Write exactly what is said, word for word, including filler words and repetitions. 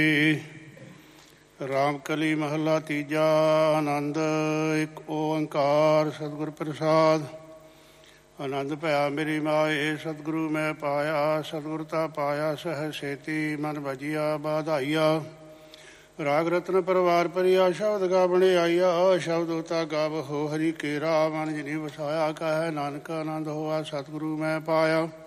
ਰਾਮ ਕਲੀ ਮਹੱਲਾ ਤੀਜਾ। ਆਨੰਦ ਇੱਕ ਓੰਕਾਰ ਸਤਿਗੁਰ ਪ੍ਰਸਾਦ। ਆਨੰਦ ਭਇਆ ਮੇਰੀ ਮਾਏ ਸਤਿਗੁਰੂ ਮੈਂ ਪਾਇਆ, ਸਤਿਗੁਰ ਤਾ ਪਾਇਆ ਸਹਿ ਸੇਤੀ ਮਨ ਭਜੀਆ ਬਾਧਾਈਆ। ਰਾਗ ਰਤਨ ਪਰਿਵਾਰ ਪਰਿਆ ਸ਼ਬਦ ਗਾ ਬਣੇ ਆਈਆ, ਸ਼ਬਦ ਉਤਾ ਗਾਵ ਹੋ ਹਰੀ ਕੇਰਾ ਮਨ ਜਿਨੀ ਵਸਾਇਆ। ਕਹਿ ਨਾਨਕ ਆਨੰਦ ਹੋਆ ਸਤਿਗੁਰੂ ਮੈਂ ਪਾਇਆ।